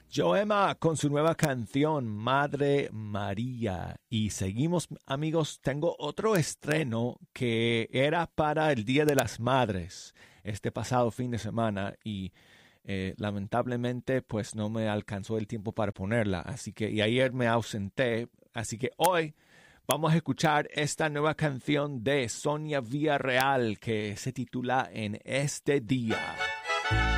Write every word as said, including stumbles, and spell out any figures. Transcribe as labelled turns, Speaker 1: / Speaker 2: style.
Speaker 1: Joemma con su nueva canción Madre María. Y seguimos, amigos, tengo otro estreno que era para el Día de las Madres este pasado fin de semana y eh, lamentablemente pues no me alcanzó el tiempo para ponerla. Así que y ayer me ausenté. Así que hoy vamos a escuchar esta nueva canción de Sonia Villarreal que se titula En este día.